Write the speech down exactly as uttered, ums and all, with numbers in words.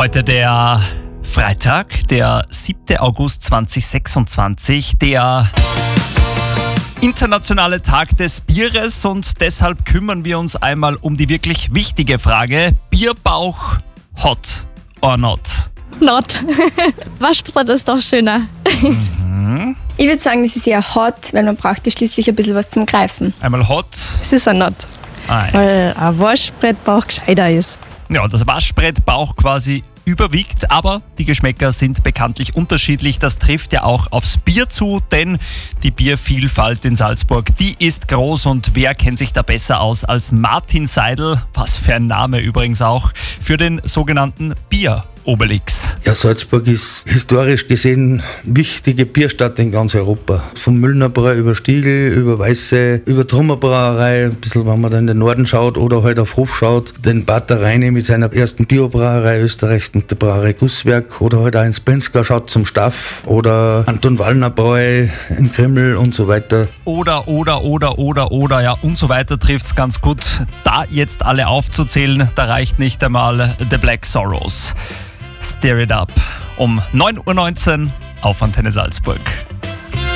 Heute der Freitag, der siebter August zweitausendsechsundzwanzig, der internationale Tag des Bieres, und deshalb kümmern wir uns einmal um die wirklich wichtige Frage: Bierbauch, hot or not? Not. Waschbrett ist doch schöner. Mhm. Ich würde sagen, das ist eher hot, weil man braucht ja schließlich ein bisschen was zum Greifen. Einmal hot. Es ist ein Not. Ah, ja. Weil ein Waschbrettbauch gescheiter ist. Ja, das Waschbrettbauch quasi überwiegt, aber die Geschmäcker sind bekanntlich unterschiedlich. Das trifft ja auch aufs Bier zu, denn die Biervielfalt in Salzburg, die ist groß, und wer kennt sich da besser aus als Martin Seidel, was für ein Name übrigens auch, für den sogenannten Bier-Obelix. Ja, Salzburg ist historisch gesehen wichtige Bierstadt in ganz Europa. Vom Müllnerbräu über Stiegl, über Weiße, über Trummerbrauerei, ein bisschen, wenn man da in den Norden schaut oder halt auf Hof schaut, den Pater Reine mit seiner ersten Biobrauerei Österreichs mit der Brauerei Gusswerk, oder halt auch ins Prenzgau schaut zum Staff, oder Anton Wallner Bräu in Krimml und so weiter. Oder, oder, oder, oder, oder, ja, und so weiter trifft's ganz gut. Da jetzt alle aufzuzählen, da reicht nicht einmal The Black Sorrows. Stir It Up um neun Uhr neunzehn auf Antenne Salzburg.